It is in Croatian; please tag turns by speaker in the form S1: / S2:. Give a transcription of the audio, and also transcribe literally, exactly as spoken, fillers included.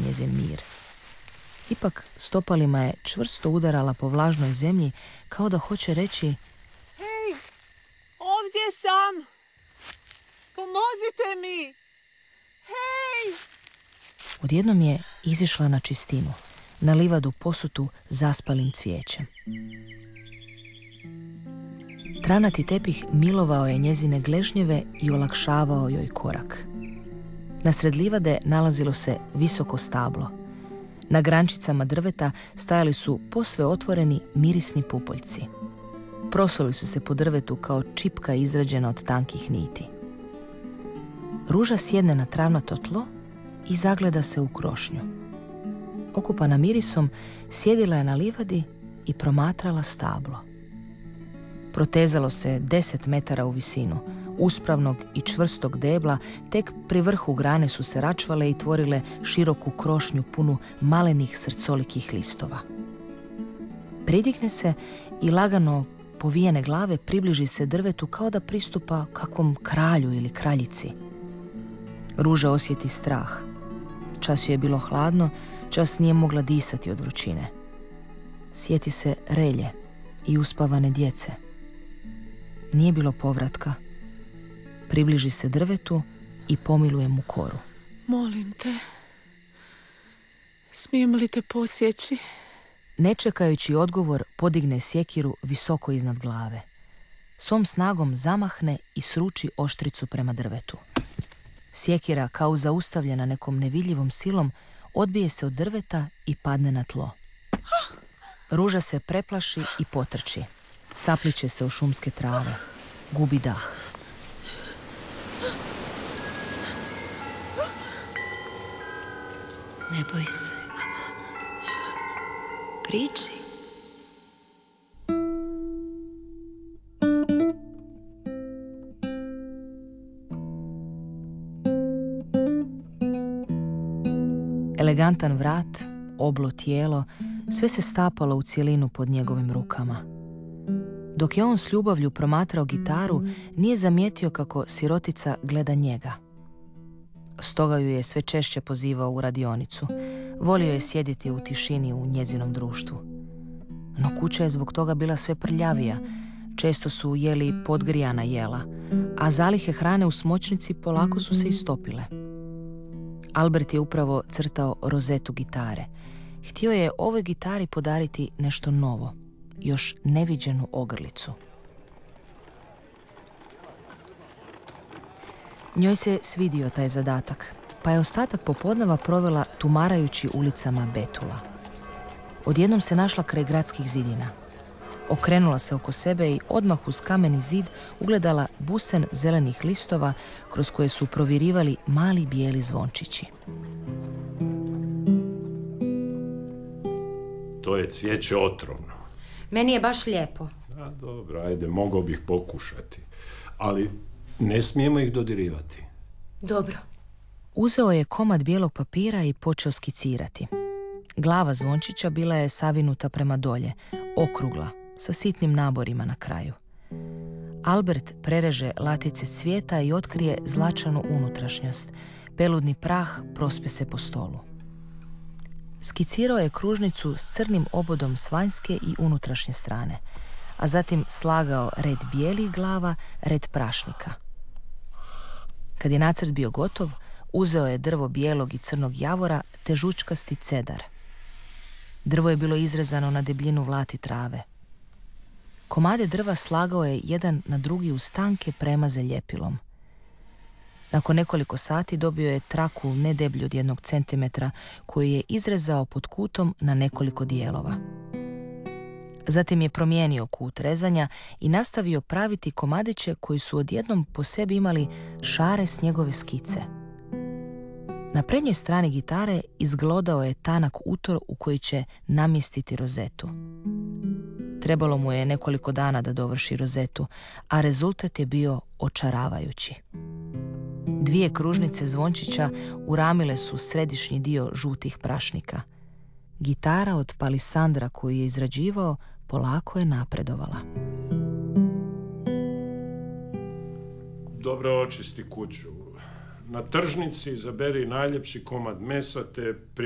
S1: njezin mir. Ipak stopalima je čvrsto udarala po vlažnoj zemlji kao da hoće reći:
S2: Hej, ovdje sam! Pomozite mi! Hej!
S1: Odjednom je izišla na čistinu, na livadu posutu zaspalim cvijećem. Travnati tepih milovao je njezine gležnjeve i olakšavao joj korak. Nasred livade nalazilo se visoko stablo. Na grančicama drveta stajali su posve otvoreni mirisni pupoljci. Prosuli su se po drvetu kao čipka izrađena od tankih niti. Ruža sjedne na travnato tlo i zagleda se u krošnju. Okupana mirisom, sjedila je na livadi i promatrala stablo. Protezalo se deset metara u visinu, uspravnog i čvrstog debla, tek pri vrhu grane su se račvale i tvorile široku krošnju punu malenih srcolikih listova. Pridigne se i lagano povijene glave približi se drvetu kao da pristupa kakvom kralju ili kraljici. Ruža osjeti strah. Čas joj je bilo hladno, čas nije mogla disati od vrućine. Sjeti se relje i uspavane djece. Nije bilo povratka. Približi se drvetu i pomiluje mu koru.
S2: Molim te, smijem li te posjeći?
S1: Ne čekajući odgovor, podigne sjekiru visoko iznad glave. Svom snagom zamahne i sruči oštricu prema drvetu. Sjekira, kao zaustavljena nekom nevidljivom silom, odbije se od drveta i padne na tlo. Ruža se preplaši i potrči. Sapliće se u šumske trave. Gubi dah.
S3: Ne boj se. Priči.
S1: Elegantan vrat, oblo tijelo, sve se stapalo u cjelinu pod njegovim rukama. Dok je on s ljubavlju promatrao gitaru, nije zamijetio kako sirotica gleda njega. Stoga ju je sve češće pozivao u radionicu. Volio je sjediti u tišini u njezinom društvu. No kuća je zbog toga bila sve prljavija. Često su jeli podgrijana jela, a zalihe hrane u smočnici polako su se istopile. Albert je upravo crtao rozetu gitare. Htio je ovoj gitari podariti nešto novo, još neviđenu ogrlicu. Njoj se svidio taj zadatak, pa je ostatak popodneva provela tumarajući ulicama Betula. Odjednom se našla kraj gradskih zidina. Okrenula se oko sebe i odmah uz kameni zid ugledala busen zelenih listova kroz koje su provirivali mali bijeli zvončići.
S4: To je cvijeće otrovno.
S3: Meni je baš lijepo.
S4: A, dobro, ajde, mogao bih pokušati. Ali ne smijemo ih dodirivati.
S3: Dobro.
S1: Uzeo je komad bijelog papira i počeo skicirati. Glava zvončića bila je savinuta prema dolje, okrugla, sa sitnim naborima na kraju. Albert prereže latice cvijeta i otkrije zlačanu unutrašnjost. Peludni prah prospe se po stolu. Skicirao je kružnicu s crnim obodom s vanjske i unutrašnje strane, a zatim slagao red bijelih glava, red prašnika. Kad je nacrt bio gotov, uzeo je drvo bijelog i crnog javora te žučkasti cedar. Drvo je bilo izrezano na debljinu vlati trave. Komade drva slagao je jedan na drugi uz tanke premaze ljepilom. Nakon nekoliko sati dobio je traku ne deblju od jednog centimetra koju je izrezao pod kutom na nekoliko dijelova. Zatim je promijenio kut rezanja i nastavio praviti komadiće koji su odjednom po sebi imali šare s njegove skice. Na prednjoj strani gitare izglodao je tanak utor u koji će namjestiti rozetu. Trebalo mu je nekoliko dana da dovrši rozetu, a rezultat je bio očaravajući. Dvije kružnice zvončića uramile su središnji dio žutih prašnika. Gitara od palisandra koju je izrađivao polako je napredovala.
S4: Dobro očisti kuću. Na tržnici izaberi najljepši komad mesa te